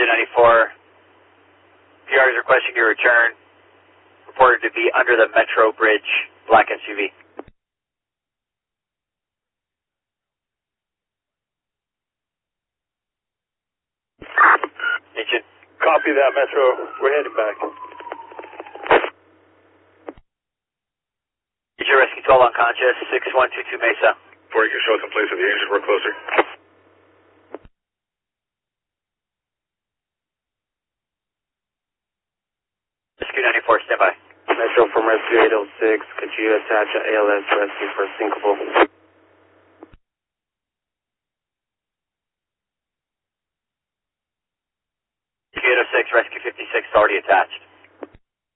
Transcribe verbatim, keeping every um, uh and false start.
Agent ninety-four, P R is requesting your return. Reported to be under the Metro Bridge, black S U V. Agent. Copy that, Metro. We're heading back. Agent Rescue twelve unconscious, six one two two Mesa. Before you can show us in place of the engine, we're closer. Rescue ninety-four, stand by. Metro from Rescue eight oh six, could you attach an A L S rescue for syncopal?